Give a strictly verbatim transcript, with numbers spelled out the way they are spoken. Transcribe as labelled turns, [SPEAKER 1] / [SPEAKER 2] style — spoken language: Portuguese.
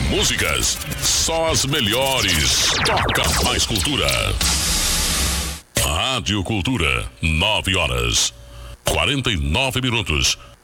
[SPEAKER 1] músicas, só as melhores. Toca mais cultura. Rádio Cultura, nove horas, quarenta e nove minutos.